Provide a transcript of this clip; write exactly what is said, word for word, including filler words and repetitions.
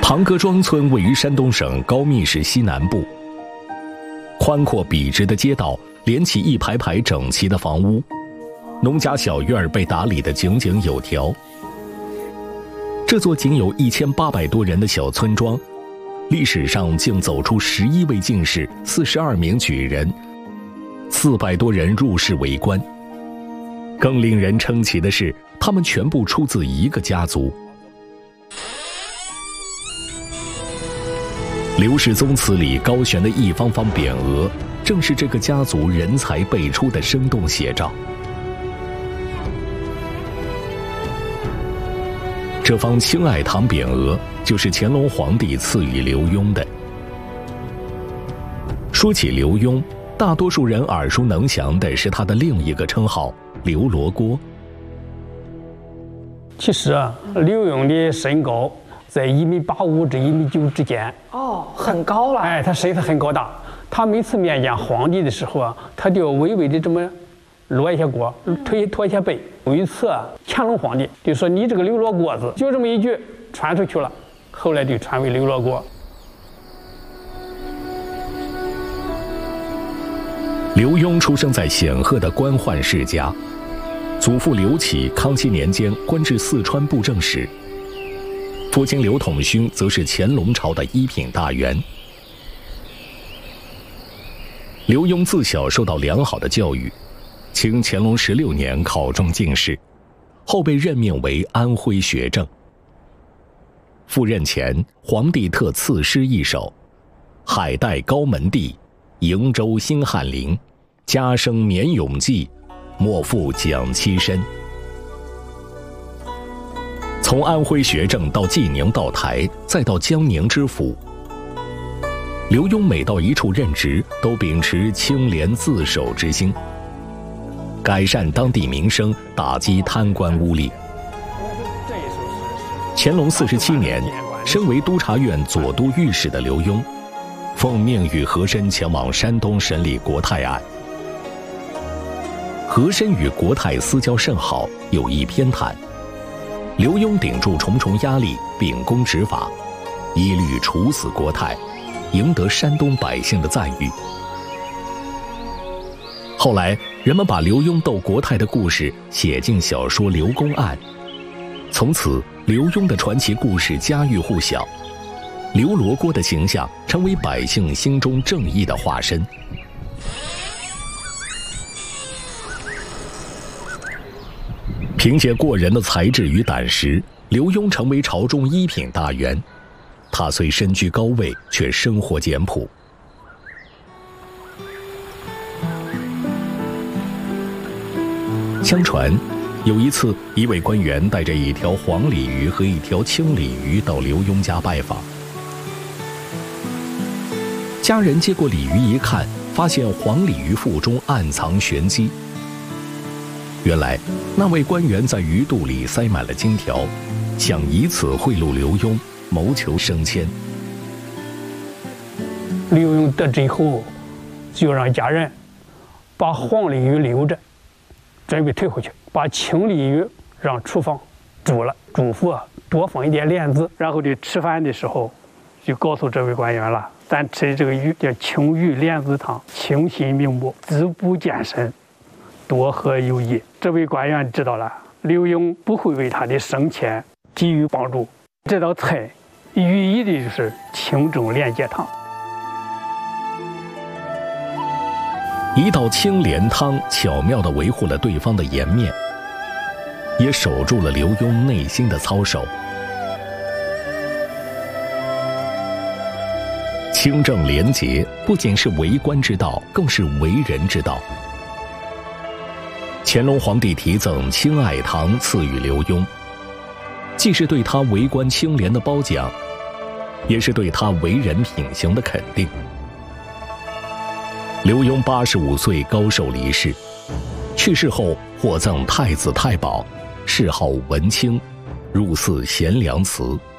庞各庄村位于山东省高密市西南部，宽阔笔直的街道连起一排排整齐的房屋，农家小院被打理得井井有条。这座仅有一千八百多人的小村庄，历史上竟走出十一位进士、四十二名举人，四百多人入仕为官。更令人称奇的是，他们全部出自一个家族。刘氏宗祠里高悬的一方方匾额，正是这个家族人才辈出的生动写照。这方清爱堂匾额就是乾隆皇帝赐予刘墉的。说起刘墉，大多数人耳熟能详的是他的另一个称号刘罗锅。 其实啊，刘墉的身高在一米八五至一米九之间。 哦，很高了。 哎，他身子很高大。他每次面见皇帝的时候啊，他就微微的这么落一下锅，推驼一下背。有一次啊，乾隆皇帝就说：“你这个刘罗锅子。”就这么一句传出去了，后来就传为刘罗锅。 刘墉出生在显赫的官宦世家，祖父刘启康熙年间官至四川布政使，父亲刘统勋则是乾隆朝的一品大员。刘墉自小受到良好的教育，清乾隆十六年考中进士，后被任命为安徽学政。赴任前，皇帝特赐诗一首：“海带高门第，瀛洲新翰林，家生绵永记，莫负蒋妻身。”从安徽学政到济宁道台，再到江宁知府，刘墉每到一处任职，都秉持清廉自守之心，改善当地民生，打击贪官污吏。乾隆四十七年，身为督察院左都御史的刘墉，奉命与和珅前往山东审理国泰案。和珅与国泰私交甚好，有意偏袒。刘墉顶住重重压力，秉公执法，一律处死国泰，赢得山东百姓的赞誉。后来，人们把刘墉斗国泰的故事写进小说《刘公案》，从此刘墉的传奇故事家喻户晓，刘罗锅的形象成为百姓心中正义的化身。凭借过人的才智与胆识，刘墉成为朝中一品大员。他虽身居高位，却生活简朴。相传，有一次，一位官员带着一条黄鲤鱼和一条青鲤鱼到刘墉家拜访。家人接过鲤鱼一看，发现黄鲤鱼腹中暗藏玄机。原来，那位官员在鱼肚里塞满了金条，想以此贿赂刘墉，谋求升迁。 刘墉得知后，就让家人把黄鲤鱼留着，准备退回去，把青鲤鱼让厨房煮了，嘱咐啊多放一点莲子。然后就吃饭的时候，就告诉这位官员了：“咱吃的这个鱼叫青鱼莲子汤，清心明目，滋补健身，多喝有益。”这位官员知道了，刘墉不会为他的升迁给予帮助。这道菜寓意的就是清正廉洁汤。 一道清廉汤巧妙地维护了对方的颜面，也守住了刘墉内心的操守。清正廉洁不仅是为官之道，更是为人之道。乾隆皇帝题赠清爱堂赐予刘墉，既是对他为官清廉的褒奖，也是对他为人品行的肯定。刘墉八十五岁高寿离世，去世后获赠太子太保，谥号文清，入祀贤良祠。